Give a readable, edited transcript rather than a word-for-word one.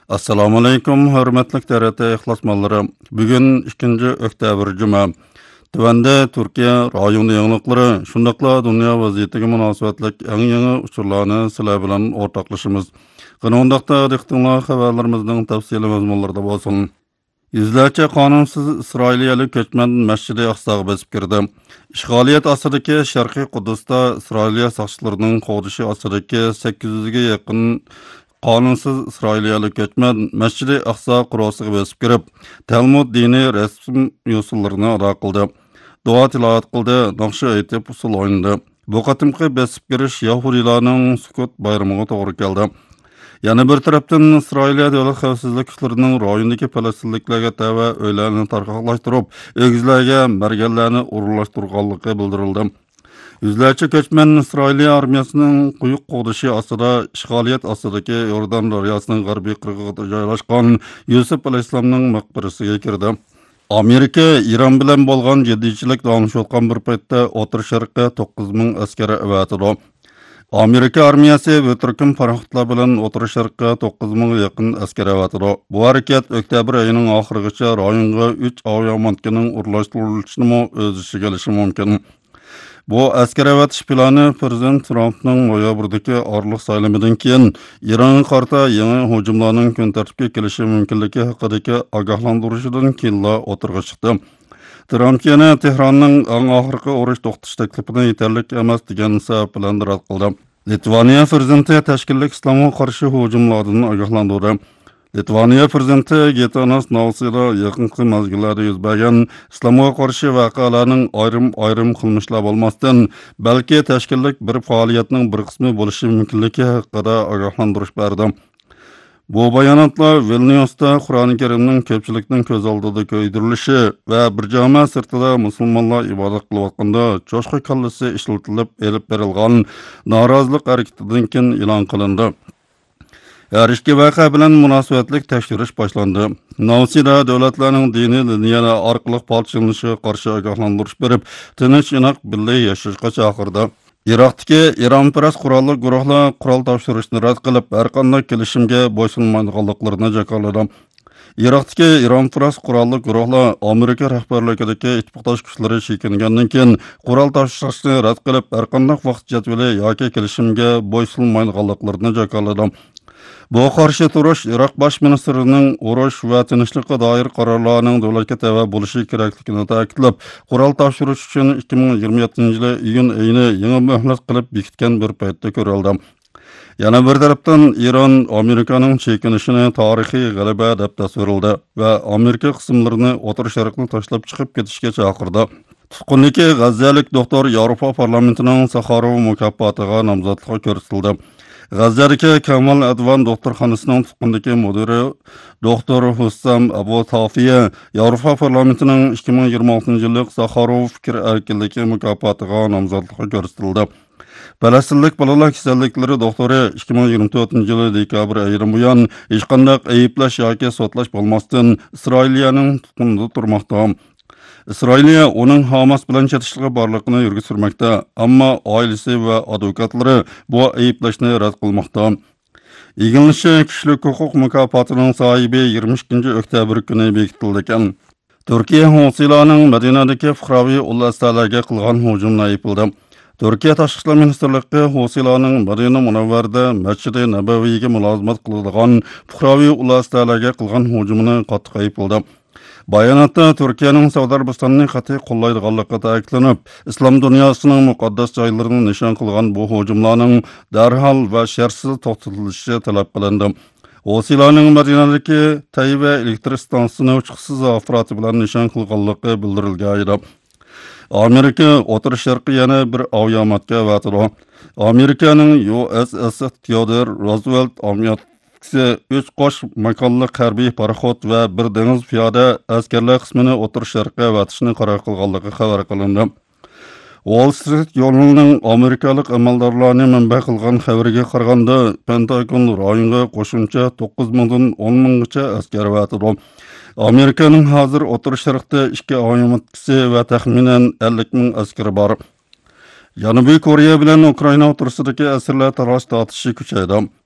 Assalamu alaykum, hörmetli TRT ihlasmanlары. Bugün 2 oktyabr Cuma. Tuvanda Türkiye rayonu yanılıkları, şundakla dünya vaziyetiga münasebetlik yangi uçurlarını sizler bilan ortaklaşımız. Qanundaqda diqqatinglar xabarlarimizning tafsili mazmunlarida bolsun. Yüzlerce kanunsuz İsrailiyeli köçmen Mescid-i Aqsa'ga besip girdi. İşgaliyet asrıdaki Şarkı Kudüs'ta İsrailiya saqçılarının qoğduşu asrıdaki 800'ge yakın kanunsuz İsrailiyeli köçmen Mescid-i Aqsa qurosiga besip girip, Talmud dini resm usullarını ada qildi. Dua tilavat qildi, naqşı aytib usul oynadi. Bu qatimqi besip girish Yahudilarning sukut bayramiga to'g'ri keldi. Yana bir tarafdan İsrailiya davlat xavfsizlik kuchlarining rayondagi falastinliklarga tava uylarni tarqoqlashtirib, o'gizlarga merganlarni o'rinlashtirganligi bildirildi. Yüzlerce köçmen İsrailiya armiyasının quyuq qo'dishi ostida ishg'oliyat ostidagi Yordan daryosining g'arbiy qirg'og'ida joylashgan Yusuf alayhissalomning maqbarasiga kirdi. Amerika İran bilan bo'lgan jiddiychilik davomlashayotgan bir paytda O'rta Sharqqa 9000 askari avatidi. Amerika armiyasi Turkum paraxotlar bilan O'rta Sharqqa 9000 yaqin askar avatidi. Bu harakat oktyabr oyining oxirigacha rayonga 3 aviamontkining o'rlashtirilishini o'z ichiga olishi mumkin. Bu askar avatish plani Prezident Trumpning noyabrdagi orliq saylamidan keyin Ironga qarta yangi hujumlarning kun tartibga kelishi mumkinligi haqidagi ogohlantirishidan keyin o'tirg'a chiqdi. Trump yana Tehronning eng oxirgi urush to'xtatish taklifini yetarli emas degan sabab bilan rad qildi. Litvaniya prezidenti tashkillik islomga qarshi hujumlardan ogohlantirdi. Litvaniya prezidenti Gitanas Nauseda yaqinqi mezgillarda yuz bergan islomga qarshi voqealarning ayrim qilmishlar bo'lmasdan, balki tashkillik bir faoliyatning bir qismi bo'lishi mumkinligi haqida ogohlantirish berdi. Bu bayonotlar Vilniusda Qur'oni Karimning ko'pchilikning ko'z oldida ko'ydirilishi va bir jamoa sirtida musulmonlar ibodat qilayotganda cho'chqa kallasi ishlatilib elib berilgan norozilik harakatidan keyin e'lon qilindi. Her iki vaqa bilan munosabatlik tekshirish boshlandi. Nausida davlatlarning diniy liniyalar orqali parchalanishiga qarshi ogohlantirish berib, tinch inoq birga yashashga chaqirdi. Iroqdagi Iron-parast qurolli guruhlar qurol topshirishni rad qilib, har qanday kelishimga bo'ysunmaydiganliklarini jakarladi. Iroqdagi Iron-parast qurolli guruhlar Amerika rahbarligidagi ittifoqdosh kuchlari chekingandan keyin qurol topshirishni rad qilib, har qanday vaqt jadvali yoki kelishimga bo'ysunmaydiganliklarini jakarladi. Bu qarshi turish Iroq bosh ministrining urush va tinchlikqa doir qarorlarining davlatga tava bo'lishi kerakligini ta'kidlab, qurol topshirish uchun 2027-yil iyun oyini yangi muhlat qilib bekitgan bir paytda ko'rildi. Yana bir tarafdan Iran Amerikaning chekinishini tarixiy g'alaba deb tasvirladi va Amerika qismlarini O'rta Sharqni tashlab chiqib ketishga chaqirdi. Tutqunlikka g'azzalik doktor Yevropa parlamentining Sakharov mukofotiga nomzodligi ko'rsatildi. G'azzadagi Kamal Advan doktorxonasining tutqundagi mudiri doktor Hussam Abu Tafiya Yevropa parlamentining 2026-yillik Sakharov fikr erkinligi mukofotiga nomzodligi ko'rsatildi. Falastinlik bolalar kasalliklari doktori 2024-yil dekabr oyidan buyon hech qanday ayblash yoki sotlash bo'lmasdan Isroiliyaning tutqunida turmoqda. İsrailiya onun Hamas bilan çatışlığı barlığını yürgü sürmekte, ama ailesi ve advokatlары bu ayıplaşını rad qilmoqda. İlginççe kişilik hukuk mükafatının sahibi 22 oktyabr günü bekitildiken, Türkiye Husilarının Medina'daki fuqaroviy ulastalarga qilgan hujumni ayıpıldı. Türkiye Tashqi ishlar ministrligi Husilarning Madina Munavvarda Masjid-i Nabaviyga mulozimat qiladigan fuqaroviy ulastalarga qilgan hujumini qattiq ayıpıldı. Bayonotda Turkiyaning Saudiya Arabistonining qat'iy qo'llaydiganligi ta'kidlanib, islom dunyosining muqaddas joylarini nishon qilgan bu hujumlarning darhol va shartsiz to'xtatilishi talab qilindi. Husilarning Madinadagi Tayva elektr stansiyasini uchiqsiz afroti bilan nishon qilganligi bildirilgan edi. Amerika O'rta Sharqqa yana bir aviamatga avatidi. Amerikaning USS Theodore Roosevelt aviatsiyasi 3 qo'sh makonli harbiy paraxod va bir dengiz piyoda askarlar qismini O'rta Sharqqa avatishni qaror qilganligi xabar qilindi. Wall Street yo'lining amerikalik amaldorlarni manba qilgan xabariga qaraganda, Pentagon rayonga qo'shimcha 9000 dan 10000gacha askar avatidi. Amerikaning hozir O'rta Sharqda 2 aviamatchisi va taxminan 50000 askari bor. Janubiy Koreya bilan Ukraina o'rtasidagi asirlar talash tortishi kuchaydi.